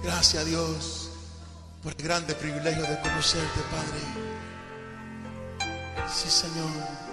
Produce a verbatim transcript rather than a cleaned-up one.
Gracias, Dios, por el grande privilegio de conocerte, Padre. Sí, Señor.